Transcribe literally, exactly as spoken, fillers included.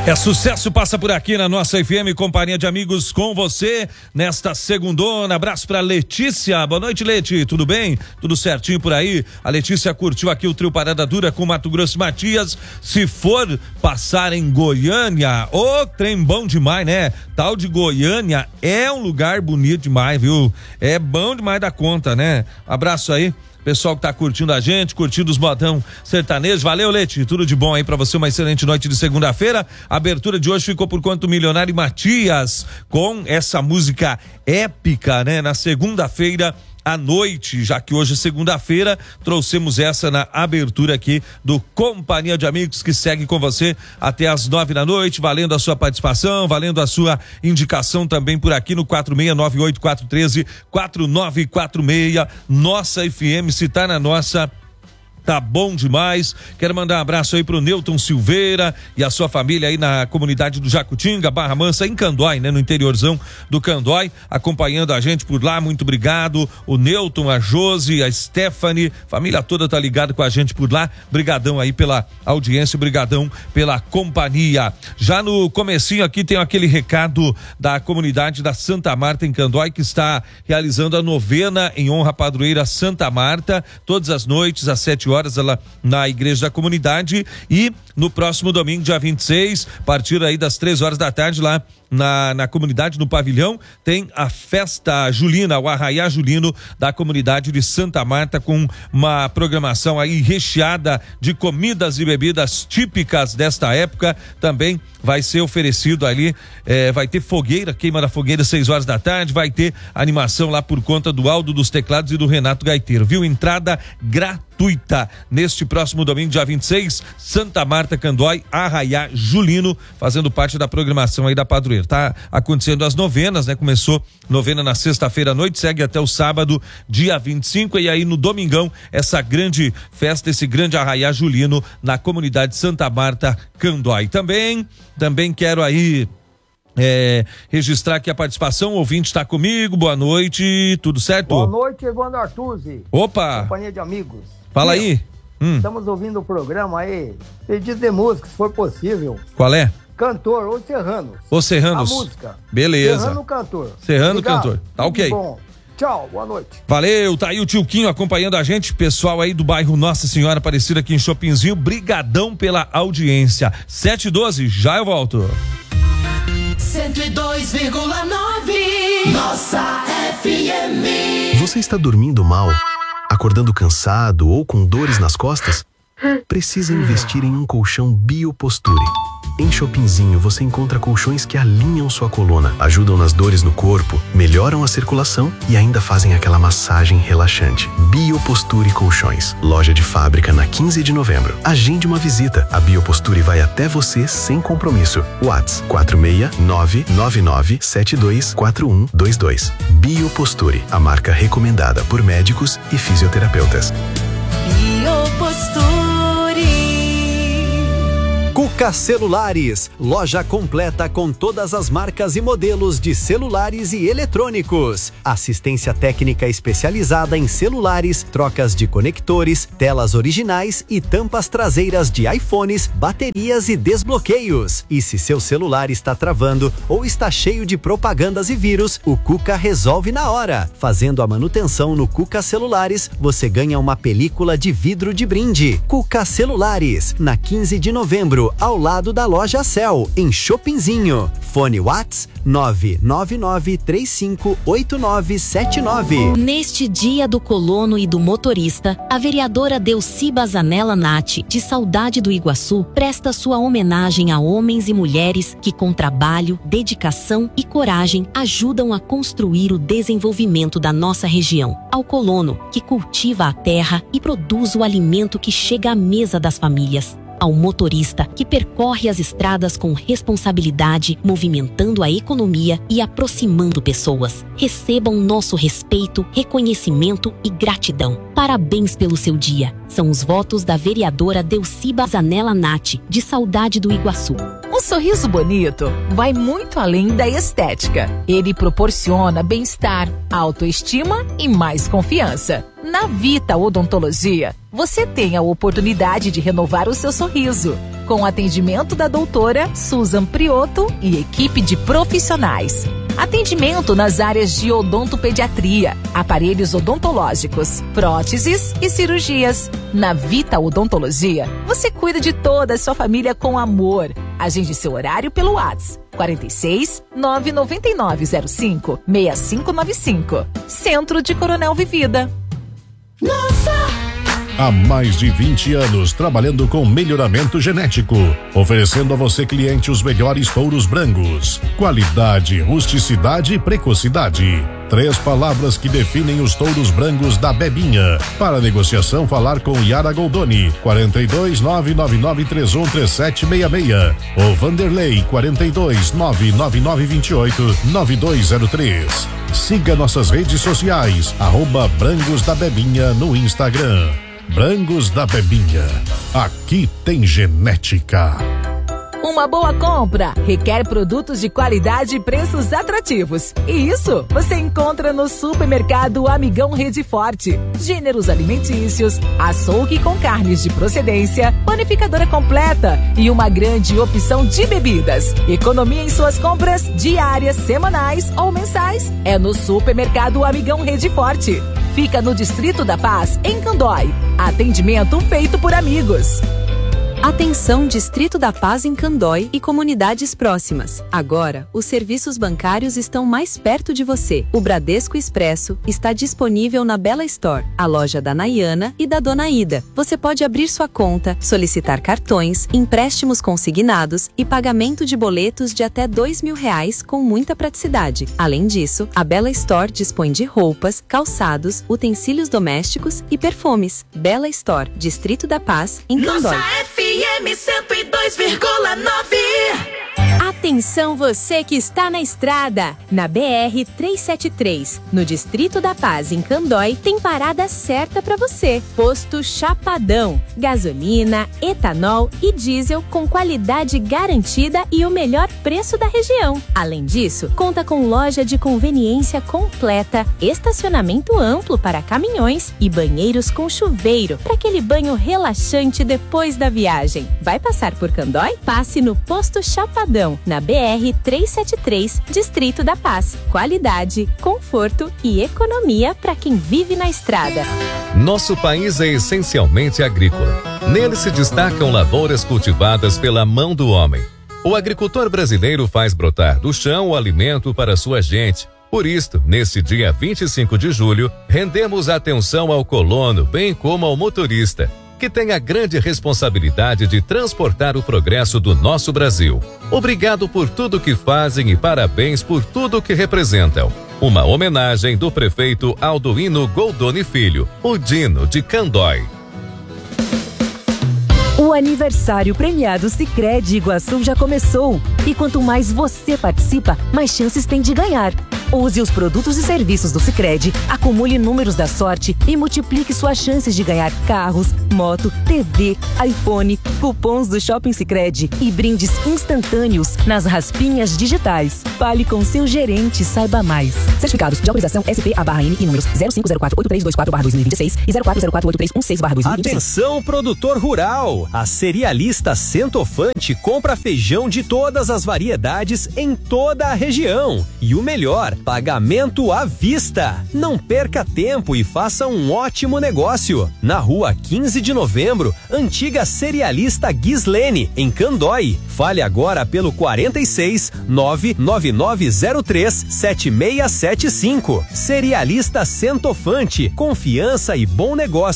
É sucesso, passa por aqui na nossa F M, companhia de amigos com você nesta segundona. Abraço pra Letícia. Boa noite, Leti. Tudo bem? Tudo certinho por aí? A Letícia curtiu aqui o trio Parada Dura com Mato Grosso e Matias. Se for passar em Goiânia, ô, trem bom demais, né? Tal de Goiânia é um lugar bonito demais, viu? É bom demais da conta, né? Abraço aí. Pessoal que tá curtindo a gente, curtindo os modão sertanejos. Valeu, Leti, tudo de bom aí pra você, uma excelente noite de segunda-feira. A abertura de hoje ficou por conta do Milionário Matias, com essa música épica, né? Na segunda-feira à noite, já que hoje é segunda-feira, trouxemos essa na abertura aqui do Companhia de Amigos, que segue com você até às nove da noite, valendo a sua participação, valendo a sua indicação também por aqui no quatro seis nove oito quatro um três quatro nove quatro seis. Nossa F M, se tá na nossa, tá bom demais. Quero mandar um abraço aí pro Newton Silveira e a sua família aí na comunidade do Jacutinga, Barra Mansa, em Candói, né? No interiorzão do Candói, acompanhando a gente por lá. Muito obrigado. O Newton, a Josi, a Stephanie, família toda tá ligada com a gente por lá. Brigadão aí pela audiência, brigadão pela companhia. Já no comecinho aqui tem aquele recado da comunidade da Santa Marta em Candói, que está realizando a novena em honra à padroeira Santa Marta, todas as noites às sete horas ela na igreja da comunidade, e no próximo domingo, dia vinte e seis, a partir aí das três horas da tarde, lá na, na comunidade, no pavilhão, tem a festa julina, o arraiá julino da comunidade de Santa Marta, com uma programação aí recheada de comidas e bebidas típicas desta época. Também vai ser oferecido ali, eh, vai ter fogueira, queima da fogueira seis horas da tarde, vai ter animação lá por conta do Aldo dos Teclados e do Renato Gaiteiro, viu? Entrada gratuita neste próximo domingo, dia vinte e seis, Santa Marta, Candói, arraiá julino, fazendo parte da programação aí da padroeira. Tá acontecendo as novenas, né? Começou novena na sexta-feira à noite, segue até o sábado, dia vinte e cinco, e aí no domingão, essa grande festa, esse grande arraiá julino na comunidade Santa Marta, Candói. Também, também quero aí É, registrar aqui a participação. O ouvinte está comigo, boa noite, tudo certo? Boa noite, Evandro Artuzzi. Opa! Companhia de amigos. Fala aí. Hum. Estamos ouvindo o programa aí. Pedido de música, se for possível. Qual é? Cantor, Os Serranos. Os Serranos. A música. Beleza. Serrano Cantor. Serrano Obrigado. Cantor. Tá ok. Bom. Tchau, boa noite. Valeu, tá aí o Tilquinho acompanhando a gente, pessoal aí do bairro Nossa Senhora Aparecida aqui em Chopinzinho, brigadão pela audiência. sete e doze, já eu volto. cento e dois vírgula nove Nossa F M. Você está dormindo mal? Acordando cansado ou com dores nas costas? Precisa investir em um colchão Bioposture. Em Chopinzinho você encontra colchões que alinham sua coluna, ajudam nas dores no corpo, melhoram a circulação e ainda fazem aquela massagem relaxante. Bioposture Colchões. Loja de fábrica na quinze de novembro. Agende uma visita. A Bioposture vai até você sem compromisso. WhatsApp quatro seis nove nove nove sete dois quatro um dois dois. Bioposture, a marca recomendada por médicos e fisioterapeutas. Bioposture. Cuca Celulares, loja completa com todas as marcas e modelos de celulares e eletrônicos. Assistência técnica especializada em celulares, trocas de conectores, telas originais e tampas traseiras de iPhones, baterias e desbloqueios. E se seu celular está travando ou está cheio de propagandas e vírus, o Cuca resolve na hora. Fazendo a manutenção no Cuca Celulares, você ganha uma película de vidro de brinde. Cuca Celulares, na quinze de novembro, ao lado da loja Cell, em Chopinzinho. Fone WhatsApp nove nove nove três cinco oito nove sete nove. Neste dia do colono e do motorista, a vereadora Delciba Zanella Natti, de Saudade do Iguaçu, presta sua homenagem a homens e mulheres que com trabalho, dedicação e coragem ajudam a construir o desenvolvimento da nossa região. Ao colono, que cultiva a terra e produz o alimento que chega à mesa das famílias. Ao motorista, que percorre as estradas com responsabilidade, movimentando a economia e aproximando pessoas. Recebam nosso respeito, reconhecimento e gratidão. Parabéns pelo seu dia. São os votos da vereadora Delciba Zanella Natti, de Saudade do Iguaçu. Um sorriso bonito vai muito além da estética. Ele proporciona bem-estar, autoestima e mais confiança. Na Vita Odontologia, você tem a oportunidade de renovar o seu sorriso. com atendimento da doutora Susan Prioto e equipe de profissionais. Atendimento nas áreas de odontopediatria, aparelhos odontológicos, próteses e cirurgias. Na Vita Odontologia, você cuida de toda a sua família com amor. Agende seu horário pelo WhatsApp quarenta e seis, nove nove nove zero cinco, seis cinco nove cinco. Centro de Coronel Vivida. Nossa! Há mais de vinte anos trabalhando com melhoramento genético, oferecendo a você, cliente, os melhores touros brancos. Qualidade, rusticidade e precocidade. Três palavras que definem os touros brancos da Bebinha. Para negociação, falar com Yara Goldoni, quarenta e dois, nove nove nove três um três sete seis seis, ou Vanderlei, quarenta e dois, nove nove nove dois oito, nove dois zero três. Siga nossas redes sociais, arroba Brancos da Bebinha no Instagram. Brancos da Bebinha. Aqui tem genética. Uma boa compra requer produtos de qualidade e preços atrativos. E isso você encontra no Supermercado Amigão Rede Forte. Gêneros alimentícios, açougue com carnes de procedência, panificadora completa e uma grande opção de bebidas. Economia em suas compras diárias, semanais ou mensais. É no Supermercado Amigão Rede Forte. Fica no Distrito da Paz, em Candói. Atendimento feito por amigos. Atenção, Distrito da Paz em Candói e comunidades próximas. Agora, os serviços bancários estão mais perto de você. O Bradesco Expresso está disponível na Bela Store, a loja da Nayana e da Dona Ida. Você pode abrir sua conta, solicitar cartões, empréstimos consignados e pagamento de boletos de até dois mil reais com muita praticidade. Além disso, a Bela Store dispõe de roupas, calçados, utensílios domésticos e perfumes. Bela Store, Distrito da Paz, em Candói. Nossa F M cento e dois vírgula nove. Atenção você que está na estrada. Na B R trezentos e setenta e três, no Distrito da Paz, em Candói, tem parada certa para você. Posto Chapadão. Gasolina, etanol e diesel com qualidade garantida e o melhor preço da região. Além disso, conta com loja de conveniência completa, estacionamento amplo para caminhões e banheiros com chuveiro para aquele banho relaxante depois da viagem. Vai passar por Candói? Passe no Posto Chapadão, na B R trezentos e setenta e três, Distrito da Paz. Qualidade, conforto e economia para quem vive na estrada. Nosso país é essencialmente agrícola. Nele se destacam lavouras cultivadas pela mão do homem. O agricultor brasileiro faz brotar do chão o alimento para sua gente. Por isto, neste dia vinte e cinco de julho, rendemos atenção ao colono, bem como ao motorista, que tem a grande responsabilidade de transportar o progresso do nosso Brasil. Obrigado por tudo que fazem e parabéns por tudo que representam. Uma homenagem do prefeito Aldoino Goldoni Filho, o Dino de Candói. O aniversário premiado Sicredi Iguaçu já começou. E quanto mais você participa, mais chances tem de ganhar. Use os produtos e serviços do Sicredi, acumule números da sorte e multiplique suas chances de ganhar carros, moto, T V, iPhone, cupons do Shopping Sicredi e brindes instantâneos nas raspinhas digitais. Fale com seu gerente, saiba mais. Certificados de autorização S P A barra N e números zero cinco zero quatro oito três dois quatro barra dois mil e vinte e seis e zero quatro zero quatro oito três um seis barra dois mil e vinte e seis. Atenção, produtor rural! A Cerealista Centofante compra feijão de todas as variedades em toda a região. E o melhor, pagamento à vista. Não perca tempo e faça um ótimo negócio. Na rua quinze de novembro, antiga Cerealista Gislene, em Candói. Fale agora pelo quarenta e seis, nove nove nove zero três, sete seis sete cinco. Cerealista Centofante, confiança e bom negócio.